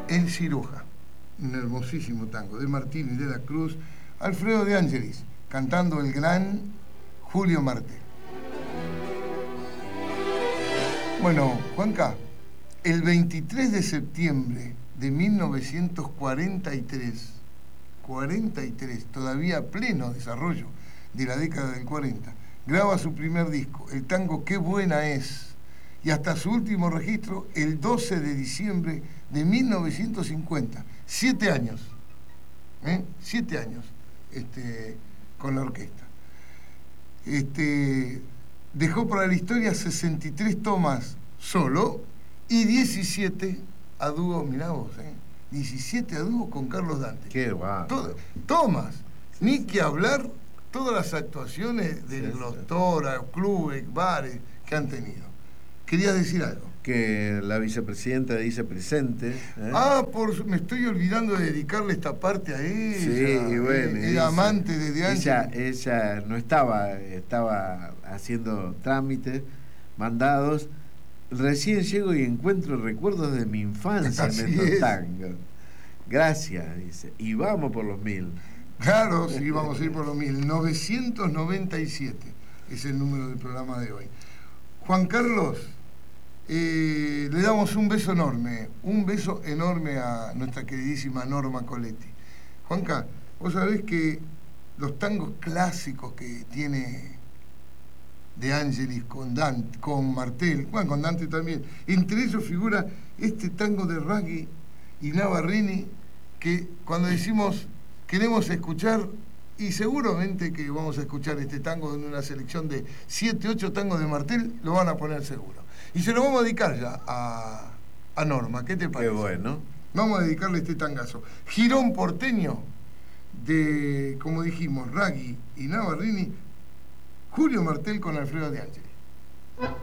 El Ciruja, un hermosísimo tango de Martín y de la Cruz, Alfredo de Angelis, cantando el gran Julio Martel. Bueno, Juanca, el 23 de septiembre de 1943, todavía pleno desarrollo de la década del 40, graba su primer disco, el tango Qué buena es, y hasta su último registro el 12 de diciembre de 1950. 7 años, 7 años con la orquesta. Dejó para la historia 63 tomas solo y 17 a dúo, mirá vos, 17 a dúo con Carlos Dante. Qué guau. Tomas, ni que hablar todas las actuaciones de los toras, clubes, bares que han tenido. ¿Querías decir algo? Que la vicepresidenta dice presente. Me estoy olvidando de dedicarle esta parte a ella. Sí, bueno. Era amante de Ángel. Ella no estaba haciendo trámites, mandados. Recién llego y encuentro recuerdos de mi infancia en estos tangos. Gracias, dice. Y vamos por los 1000. Claro, sí, vamos a ir por los 1000. 997 es el número del programa de hoy. Juan Carlos, le damos un beso enorme a nuestra queridísima Norma Coletti. Juanca, vos sabés que los tangos clásicos que tiene De Angelis con Dante, con Martel, bueno, con Dante también, entre ellos figura este tango de Raggi y Navarrini, que cuando decimos queremos escuchar, y seguramente que vamos a escuchar este tango en una selección de 7, 8 tangos de Martel, lo van a poner seguro. Y se lo vamos a dedicar ya a Norma, ¿qué te parece? Qué bueno. Vamos a dedicarle este tangazo. Girón porteño de, como dijimos, Raggi y Navarrini, Julio Martel con Alfredo de Angelis.